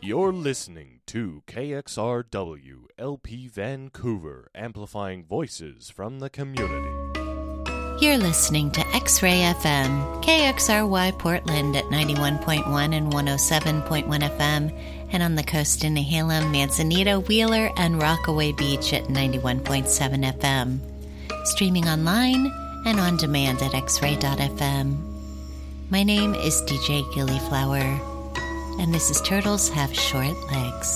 You're listening to KXRW LP Vancouver, amplifying voices from the community. You're listening to X-Ray FM, KXRY Portland at 91.1 and 107.1 FM, and on the coast in Nehalem, Manzanita, Wheeler, and Rockaway Beach at 91.7 FM. Streaming online and on demand at xray.fm. My name is DJ Gillyflower, and this is Turtles Have Short Legs.